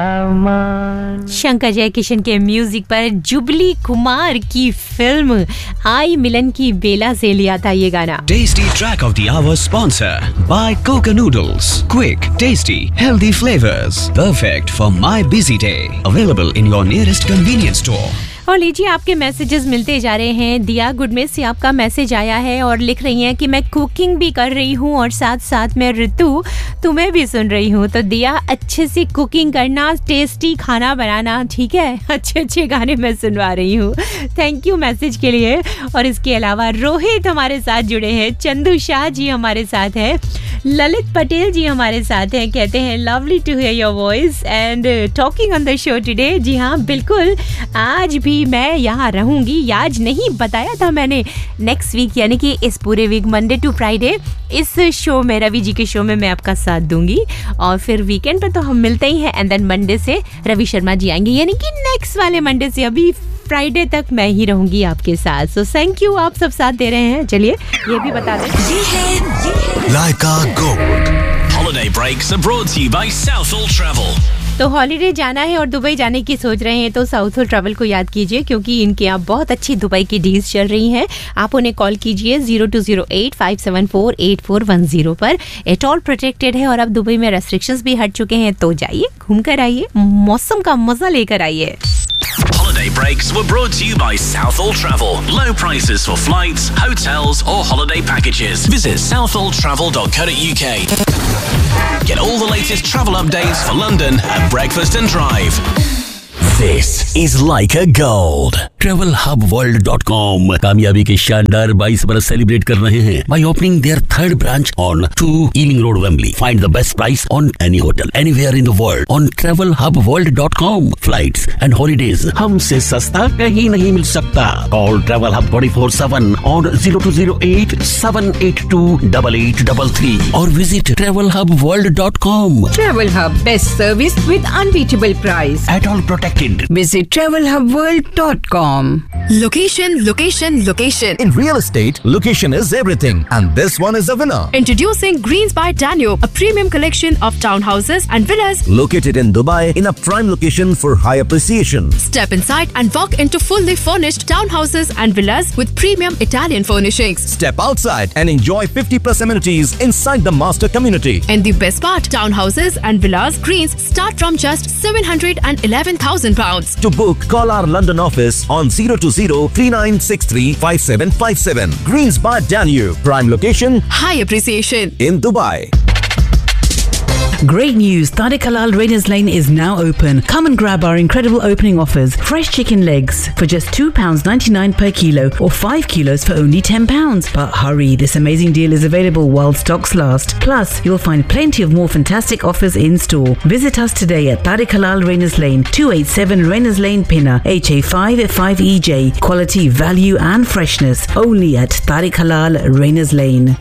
शंकर जयकिशन के म्यूजिक पर जुबली कुमार की फिल्म आई मिलन की बेला से लिया था ये गाना। Tasty track of the hour sponsor by Coca Noodles. Quick, tasty, healthy flavors. Perfect for my busy day. Available in your nearest convenience store. और लीजिए आपके मैसेजेस मिलते जा रहे हैं। दिया गुडमेट से आपका मैसेज आया है और लिख रही हैं कि मैं कुकिंग भी कर रही हूँ और साथ साथ में ऋतु तुम्हें भी सुन रही हूँ। तो दिया अच्छे से कुकिंग करना, टेस्टी खाना बनाना, ठीक है, अच्छे गाने मैं सुनवा रही हूँ। थैंक यू मैसेज के लिए। और इसके अलावा रोहित हमारे साथ जुड़े हैं, चंदू शाह जी हमारे साथ हैं, ललित पटेल जी हमारे साथ हैं, कहते हैं lovely to here your voice and talking on the show today. जी हाँ बिल्कुल, आज भी मैं यहाँ रहूंगी। आज नहीं बताया था मैंने, नेक्स्ट वीक यानी कि इस पूरे वीक मंडे टू फ्राइडे इस शो में, रवि जी के शो में मैं आपका साथ दूंगी। और फिर वीकेंड पे तो हम मिलते ही हैं एंड देन मंडे से रवि शर्मा जी आएंगे, यानी कि नेक्स्ट वाले मंडे से अभी फ्राइडे तक मैं ही रहूंगी आपके साथ। सो थैंक यू, आप सब साथ दे रहे हैं। चलिए ये भी बता दें, ये है लाइका gold Holiday breaks are brought to you by Southall Travel. तो हॉलीडे जाना है और दुबई जाने की सोच रहे हैं तो साउथल ट्रैवल को याद कीजिए, क्योंकि इनके यहाँ बहुत अच्छी दुबई की डील्स चल रही हैं। आप उन्हें कॉल कीजिए 0208-574-8410 पर। इट ऑल प्रोटेक्टेड है और अब दुबई में रेस्ट्रिक्शंस भी हट चुके हैं, तो जाइए घूम कर आइए, मौसम का मजा लेकर आइए। Holiday breaks were brought to you by Southall Travel. Low prices for flights, hotels or holiday packages. Visit southalltravel.co.uk. Get all the latest travel updates for London at Breakfast and Drive. This is Leica Gold. TravelHubWorld.com कामयाबी के शानदार 22 बरस celebrate कर रहे हैं by opening their third branch on 2 Ealing Road, Wembley. Find the best price on any hotel anywhere in the world on TravelHubWorld.com. Flights and holidays हमसे सस्ता कहीं नहीं मिल सकता। Call Travel Hub 24/7 on 0208-782-8833 or visit TravelHubWorld.com. Travel Hub, best service with unbeatable price. At all protected. Visit TravelHubWorld.com. Location, location, location. In real estate, location is everything, and this one is a winner. Introducing Greens by Danube, a premium collection of townhouses and villas Located in Dubai in a prime location for high appreciation. Step inside and walk into fully furnished townhouses and villas with premium Italian furnishings. Step outside and enjoy 50+ amenities inside the master community. And the best part, townhouses and villas Greens start from just £711,000. To book, call our London office on 020-3963-5757. Greens by Danube, prime location High appreciation in Dubai. Great news! Tariq Halal Rainers Lane is now open. Come and grab our incredible opening offers. Fresh chicken legs for just £2.99 per kilo or 5 kilos for only £10. But hurry, this amazing deal is available while stocks last. Plus, you'll find plenty of more fantastic offers in store. Visit us today at Tariq Halal Rainers Lane, 287 Rainers Lane, Pinner, HA5 5EJ. Quality, value and freshness only at Tariq Halal Rainers Lane.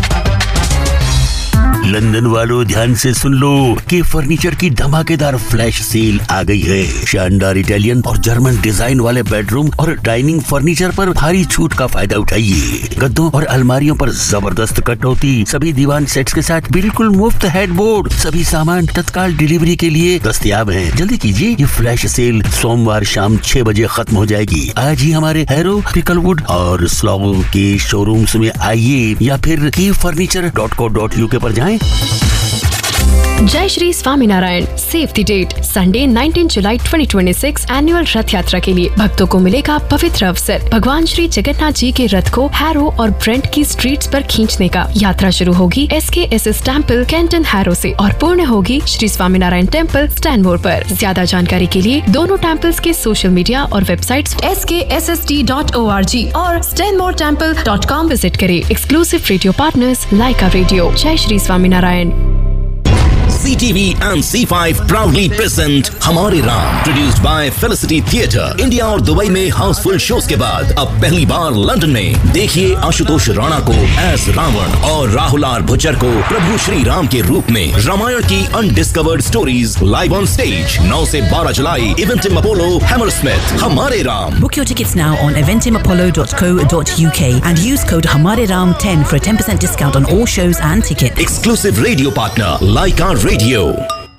London वालों ध्यान से सुन लो कि furniture की धमाकेदार flash sale आ गई है। शानदार Italian और जर्मन डिजाइन वाले बेडरूम और डाइनिंग फर्नीचर पर भारी छूट का फायदा उठाइए। गद्दों और अलमारियों पर जबरदस्त कटौती, सभी दीवान सेट्स के साथ बिल्कुल मुफ्त हेडबोर्ड। सभी सामान तत्काल डिलीवरी के लिए दस्तयाब हैं। जल्दी कीजिए, ये फ्लैश सेल सोमवार शाम 6 बजे खत्म हो जाएगी। आज ही हमारे हैरो, पिकलवुड और स्लॉगो के शोरूम्स में आइए या फिर keyfurniture.co.uk पर जाएं। जय Shri Swaminarayan. Save the date, Sunday 19 July 2026 annual रथ यात्रा के लिए भक्तों को मिलेगा पवित्र अवसर। भगवान श्री जगन्नाथ जी के रथ को हैरो और ब्रेंट की स्ट्रीट्स पर खींचने का। यात्रा शुरू होगी SKSS टेम्पल कैंटन हैरो से और पूर्ण होगी श्री स्वामीनारायण टेम्पल स्टैनमोर पर। ज्यादा जानकारी के लिए दोनों टेम्पल्स के सोशल मीडिया और वेबसाइट्स skssd.org और stanmoretemple.com विजिट करें। एक्सक्लूसिव रेडियो पार्टनर्स लाइका रेडियो। जय Shri Swaminarayan. CTV and C5 proudly present हमारे Ram, produced by Felicity Theatre, India और दुबई में हाउसफुल शोज के बाद अब पहली बार लंदन में देखिए आशुतोष राणा को एज रावण और राहुल आर भुच्चर को प्रभु श्री राम के रूप में। रामायण की undiscovered stories live on stage 9 से 12 जुलाई, Eventim Apollo, Hammersmith। हमारे Ram. Book your tickets now on eventimapollo.co.uk and use code Hamare Ram 10 for a 10% discount on all shows and tickets. Exclusive radio partner Laika Radio.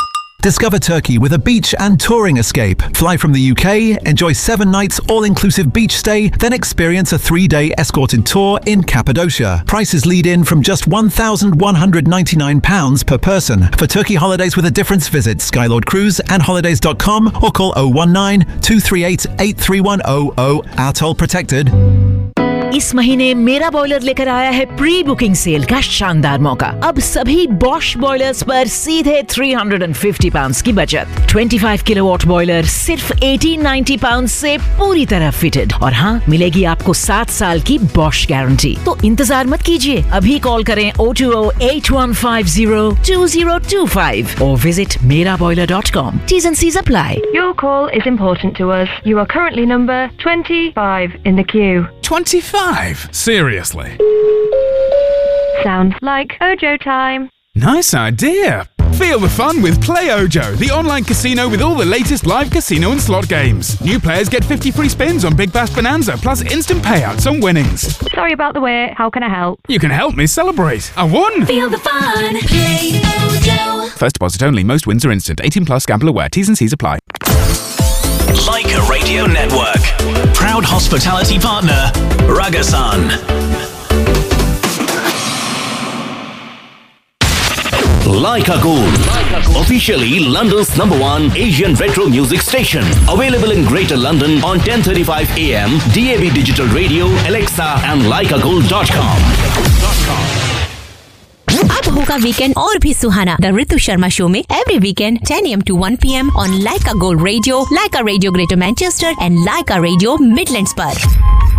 Discover Turkey with a beach and touring escape. Fly from the UK, enjoy 7 nights all-inclusive beach stay, then experience a 3-day escorted tour in Cappadocia. Prices lead in from just £1,199 per person. For Turkey holidays with a difference, visit Skylord Cruise and holidays.com or call 019 238 83100. Atoll protected. इस महीने मेरा boiler लेकर आया है pre booking cell का शानदार मौका। अब सभी बॉश बॉयलर्स पर सीधे £350 की बचत। 25 किलोवाट बॉयलर सिर्फ £1890 से पूरी तरह फिटेड। और हाँ, मिलेगी आपको 7 साल की बॉश गारंटी। तो इंतजार मत कीजिए, अभी कॉल करें 020-8150-2025 or visit meraboiler.com. T's and C's apply. Your call is important to us. You are currently number 25 in the queue. 25? Seriously? Sounds like Ojo time. Nice idea. Feel the fun with Play Ojo, the online casino with all the latest live casino and slot games. New players get 50 free spins on Big Bass Bonanza, plus instant payouts on winnings. Sorry about the wait. How can I help? You can help me celebrate. I won! Feel the fun. Play Ojo. First deposit only. Most wins are instant. 18 plus. Gamble aware. T's and C's apply. Leica Radio Network. Proud hospitality partner, Ragasan. Leica Gold, officially London's #1 Asian retro music station. Available in Greater London on 10:35 AM, DAB digital radio, Alexa and leicagold.com. अब होगा weekend और भी सुहाना the Ritu Sharma show में every weekend 10 AM to 1 PM on Lyca gold radio, Lyca radio greater Manchester and Lyca radio Midlands पर।